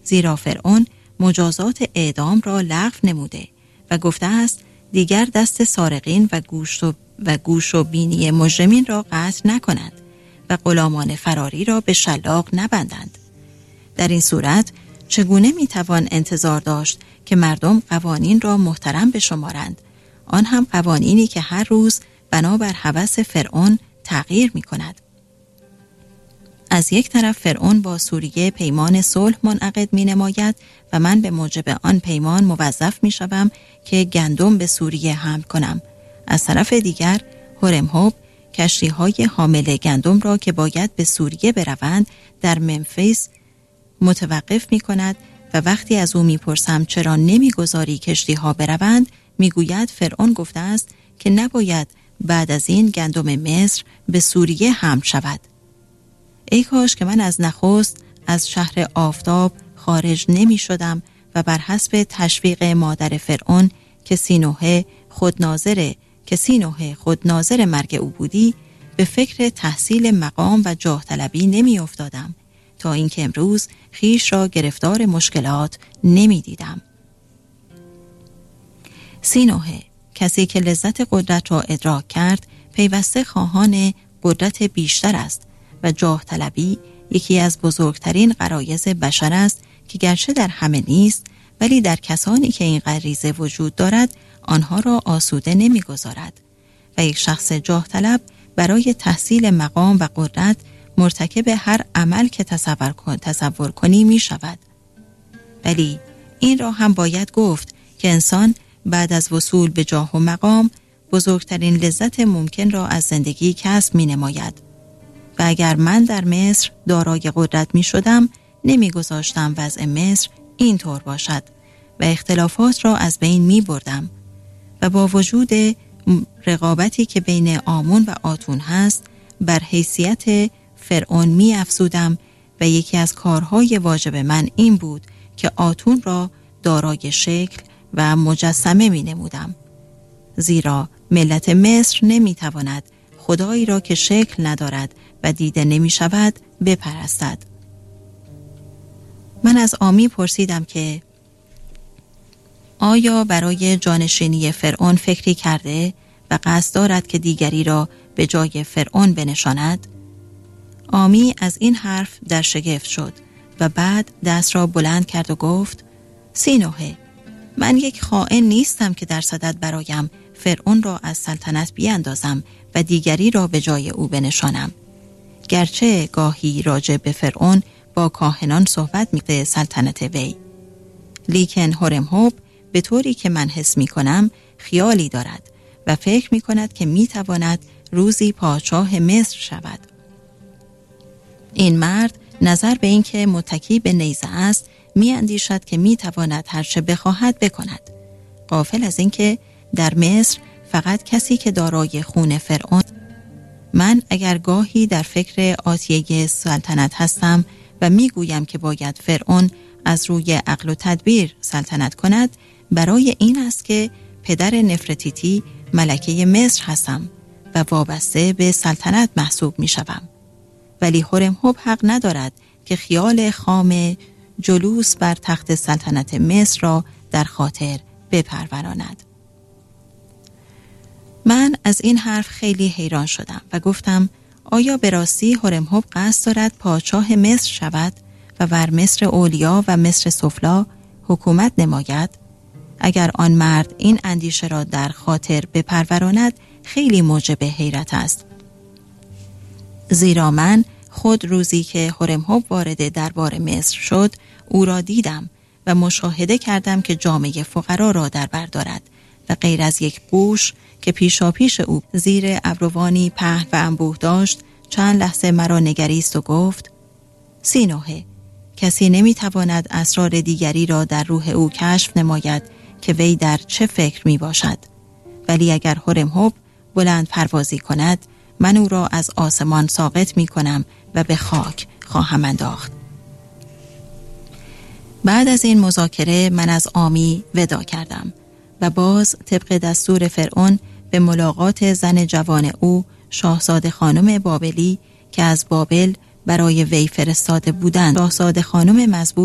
زیرا فرعون مجازات اعدام را لغو نموده و گفته است دیگر دست سارقین و گوش و بینی مجرمین را قطع نکنند و غلامان فراری را به شلاق نبندند. در این صورت چگونه میتوان انتظار داشت که مردم قوانین را محترم بشمارند، آن هم قوانینی که هر روز بنابر هوس فرعون تغییر میکند؟ از یک طرف فرعون با سوریه پیمان صلح منعقد می‌نماید و من به موجب آن پیمان موظف می‌شوم که گندم به سوریه حمل کنم. از طرف دیگر هورمهوب کشتی‌های حامل گندم را که باید به سوریه بروند در منفیس متوقف می‌کند و وقتی از او می‌پرسم چرا نمی‌گذاری کشتی‌ها بروند، می‌گوید فرعون گفته است که نباید بعد از این گندم مصر به سوریه حمل شود. ای کاش که من از نخست از شهر آفتاب خارج نمی شدم و بر حسب تشویق مادر فرعون که سینوهه خودناظر مرگ او بودی به فکر تحصیل مقام و جاه طلبی نمی افتادم تا اینکه امروز خیش را گرفتار مشکلات نمی دیدم. سینوهه، کسی که لذت قدرت را ادراک کرد پیوسته خواهان قدرت بیشتر است و جاه طلبی یکی از بزرگترین غرایز بشر است که گرچه در همه نیست ولی در کسانی که این غریزه وجود دارد آنها را آسوده نمی‌گذارد و یک شخص جاه طلب برای تحصیل مقام و قدرت مرتکب هر عمل که تصور کنی می شود. ولی این را هم باید گفت که انسان بعد از وصول به جاه و مقام بزرگترین لذت ممکن را از زندگی کسب می نماید. و اگر من در مصر دارای قدرت می شدم نمی گذاشتم وضع مصر این طور باشد و اختلافات را از بین می بردم و با وجود رقابتی که بین آمون و آتون هست بر حیثیت فرعون می افزودم و یکی از کارهای واجب من این بود که آتون را دارای شکل و مجسمه می نمودم، زیرا ملت مصر نمی تواند خدایی را که شکل ندارد و دیده نمی شود بپرستد. من از آمی پرسیدم که آیا برای جانشینی فرعون فکری کرده و قصد دارد که دیگری را به جای فرعون بنشاند؟ آمی از این حرف در شگفت شد و بعد دست را بلند کرد و گفت سینوهه، من یک خائن نیستم که در صدد برایم فرعون را از سلطنت بیاندازم و دیگری را به جای او بنشانم. گرچه گاهی راجع به فرعون با کاهنان صحبت می‌کنه سلطنت وی، لیکن هورمهوب به طوری که من حس می‌کنم خیالی دارد و فکر می‌کند که می‌تواند روزی پادشاه مصر شود. این مرد نظر به این که متکی به نیزه است می‌اندیشد که می‌تواند هر چه بخواهد بکند، غافل از این که در مصر فقط کسی که دارای خون فرعون. من اگر گاهی در فکر آتیه سلطنت هستم و میگویم که باید فرعون از روی عقل و تدبیر سلطنت کند، برای این است که پدر نفرتیتی ملکه مصر هستم و وابسته به سلطنت محسوب می شوم. ولی هورمهوب حق ندارد که خیال خام جلوس بر تخت سلطنت مصر را در خاطر بپروراند. من از این حرف خیلی حیران شدم و گفتم آیا به راستی هورمهوب قصد دارد پادشاه مصر شود و بر مصر اولیا و مصر سفلا حکومت نماید؟ اگر آن مرد این اندیشه را در خاطر بپروراند خیلی موجب حیرت است، زیرا من خود روزی که هورمهوب وارد دربار مصر شد او را دیدم و مشاهده کردم که جامعه فقرا را در بر دارد و غیر از یک قوش که پیشاپیش او زیر ابروانی پهن و انبوه داشت چند لحظه مرا نگریست و گفت سینوهه، کسی نمیتواند اسرار دیگری را در روح او کشف نماید که وی در چه فکر می باشد، ولی اگر هورمهوب بلند پروازی کند من او را از آسمان ساقط می کنم و به خاک خواهم انداخت. بعد از این مذاکره من از آمی ودا کردم و باز طبق دستور فرعون به ملاقات زن جوان او شاهزاده خانم بابلی که از بابل برای وی فرستاده بودند. شاهزاده خانم مزبور